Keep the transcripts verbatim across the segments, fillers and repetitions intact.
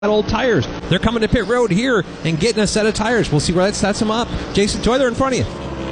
old tires. They're coming to pit road here and getting a set of tires. We'll see where that sets them up. Jason Toy, they're in front of you.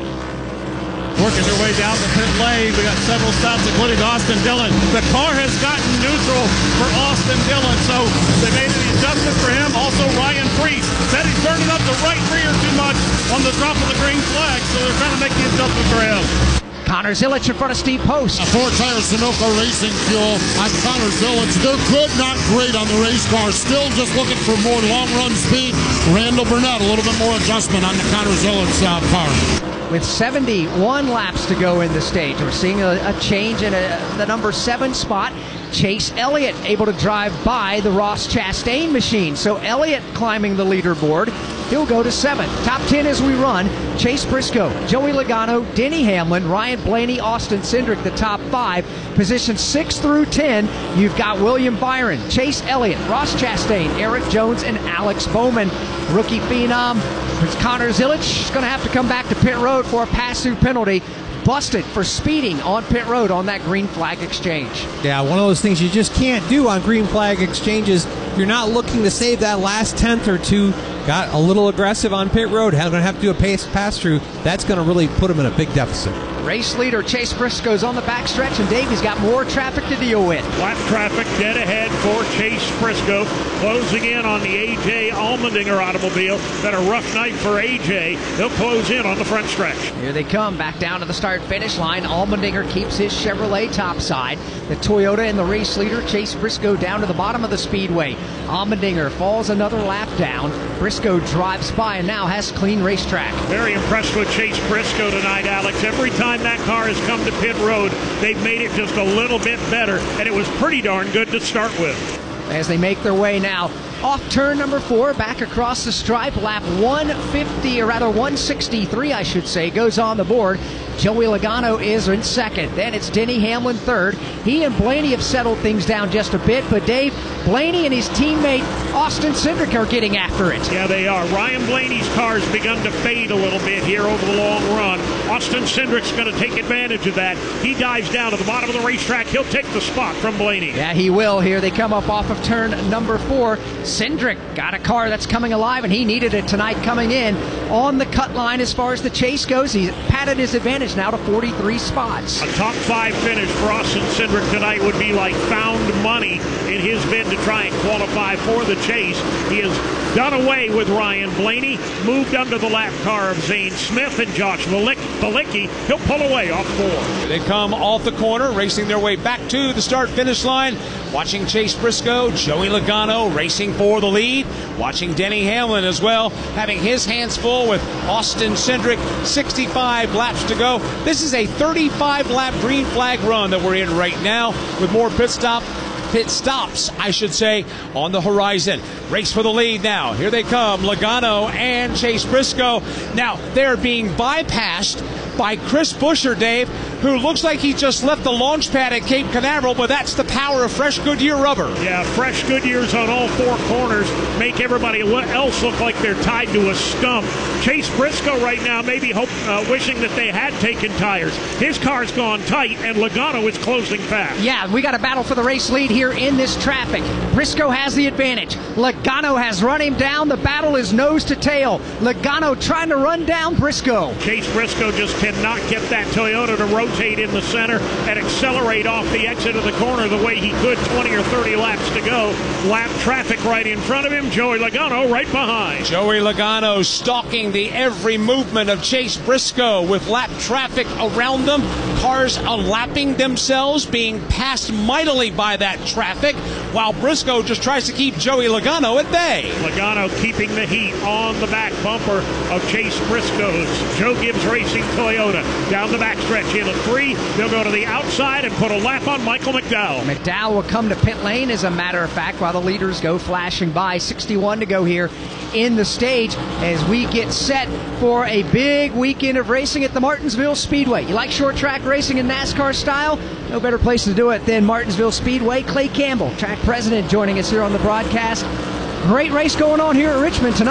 Working their way down the pit lane. We got several stops, including Austin Dillon. The car has gotten neutral for Austin Dillon, so they made the adjustment for him. Also, Ryan Preece said he's turning up the right rear too much on the drop of the green flag, so they're trying to make the adjustment for him. Connor Zilic in front of Steve Post. A four-tire Sunoco Racing Fuel on Connor Zilic. They're good, not great on the race car. Still just looking for more long-run speed. Randall Burnett, a little bit more adjustment on the Connor Zilic uh, car. With seventy-one laps to go in the stage, we're seeing a, a change in a, the number seven spot. Chase Elliott able to drive by the Ross Chastain machine. So Elliott climbing the leaderboard. He'll go to seventh. Top ten as we run. Chase Briscoe, Joey Logano, Denny Hamlin, Ryan Blaney, Austin Cindric, the top five. Positions six through ten, you've got William Byron, Chase Elliott, Ross Chastain, Eric Jones, and Alex Bowman. Rookie phenom Connor Zilic is going to have to come back to pit road for a pass-through penalty. Busted for speeding on pit road on that green flag exchange. Yeah, one of those things you just can't do on green flag exchanges. You're not looking to save that last tenth or two. Got a little aggressive on pit road. Going to have to do a pace pass-through. That's going to really put him in a big deficit. Race leader Chase Briscoe's on the backstretch, and Davey's got more traffic to deal with. Flat traffic dead ahead for Chase Briscoe. Closing in on the A J Allmendinger automobile. Been a rough night for A J. They'll close in on the front stretch. Here they come, back down to the start-finish line. Allmendinger keeps his Chevrolet topside. The Toyota and the race leader Chase Briscoe down to the bottom of the speedway. Allmendinger falls another lap down. Briscoe drives by and now has clean racetrack. Very impressed with Chase Briscoe tonight, Alex. Every time that car has come to pit road, they've made it just a little bit better, and it was pretty darn good to start with. As they make their way now off turn number four, back across the stripe, lap one fifty, or rather one sixty-three, I should say, goes on the board. Joey Logano is in second. Then it's Denny Hamlin third. He and Blaney have settled things down just a bit, but Dave, Blaney and his teammate Austin Cindric are getting after it. Yeah, they are. Ryan Blaney's car has begun to fade a little bit here over the long run. Austin Cindric's going to take advantage of that. He dives down to the bottom of the racetrack. He'll take the spot from Blaney. Yeah, he will here. They come up off of turn number four. Cindric got a car that's coming alive, and he needed it tonight coming in on the cut line as far as the chase goes. He's padded his advantage now to forty-three spots. A top five finish for Austin Cindric tonight would be like found money in his bid to try and qualify for the chase. He has done away with Ryan Blaney, moved under the lap car of Zane Smith and Josh Bilicki. He'll pull away off four. They come off the corner, racing their way back to the start-finish line. Watching Chase Briscoe, Joey Logano racing for the lead. Watching Denny Hamlin as well, having his hands full with Austin Cindric. sixty-five laps to go. This is a thirty-five lap green flag run that we're in right now, with more pit stop pit stops, I should say, on the horizon. Race for the lead now. Here they come, Logano and Chase Briscoe. Now, they're being bypassed by Chris Buescher, Dave, who looks like he just left the launch pad at Cape Canaveral, but that's the power of fresh Goodyear rubber. Yeah, fresh Goodyears on all four corners make everybody else look like they're tied to a stump. Chase Briscoe right now maybe hope, uh, wishing that they had taken tires. His car's gone tight, and Logano is closing fast. Yeah, we got a battle for the race lead here in this traffic. Briscoe has the advantage. Logano has run him down. The battle is nose to tail. Logano trying to run down Briscoe. Chase Briscoe just cannot get that Toyota to rotate in the center and accelerate off the exit of the corner the way he could twenty or thirty laps to go. Lap traffic right in front of him. Joey Logano right behind. Joey Logano stalking the every movement of Chase Briscoe with lap traffic around them. Cars unlapping themselves, being passed mightily by that traffic, while Briscoe just tries to keep Joey Logano at bay. Logano keeping the heat on the back bumper of Chase Briscoe's Joe Gibbs Racing Toyota. Down the backstretch in a three. They'll go to the outside and put a lap on Michael McDowell. McDowell will come to pit lane, as a matter of fact, while the leaders go flashing by. sixty-one to go here in the stage as we get set for a big weekend of racing at the Martinsville Speedway. You like short track racing in NASCAR style? No better place to do it than Martinsville Speedway. Clay Campbell, track president, joining us here on the broadcast. Great race going on here at Richmond tonight.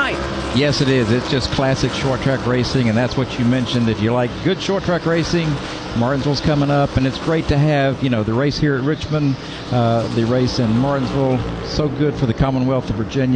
Yes, it is. It's just classic short track racing, and that's what you mentioned. If you like good short track racing, Martinsville's coming up, and it's great to have, you know, the race here at Richmond, uh, the race in Martinsville. So good for the Commonwealth of Virginia.